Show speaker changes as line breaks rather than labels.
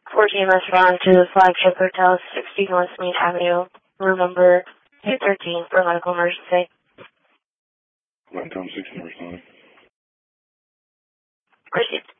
14 restaurant to the Flagship Hotel, 60 North Main Avenue, room number 213 for medical emergency.
Welcome 60 responding.
Received.